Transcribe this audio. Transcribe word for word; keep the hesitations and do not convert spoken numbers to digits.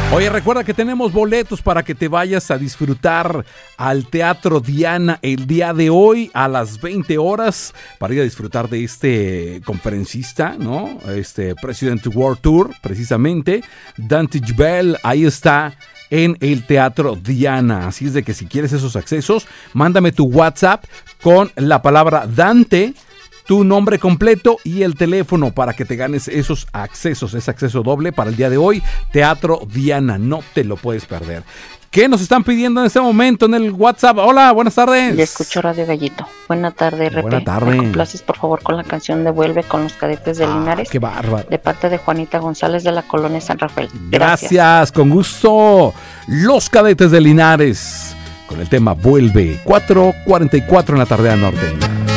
Oye, recuerda que tenemos boletos para que te vayas a disfrutar al Teatro Diana el día de hoy a las veinte horas para ir a disfrutar de este conferencista, ¿no? Este President World Tour, precisamente. Dante Gebel, ahí está en el Teatro Diana. Así es de que si quieres esos accesos, mándame tu WhatsApp con la palabra Dante, tu nombre completo y el teléfono para que te ganes esos accesos, ese acceso doble para el día de hoy. Teatro Diana, no te lo puedes perder. ¿Qué nos están pidiendo en este momento en el WhatsApp? Hola, buenas tardes. Ya escucho Radio Gallito. Buena tarde, R P. Buena tarde. ¿Me complaces, por favor, con la canción de Vuelve con los Cadetes de Ah, Linares? qué bárbaro. De parte de Juanita González de la Colonia San Rafael. Gracias. Gracias. Con gusto. Los Cadetes de Linares con el tema Vuelve. cuatro cuarenta y cuatro en la tarde norteña.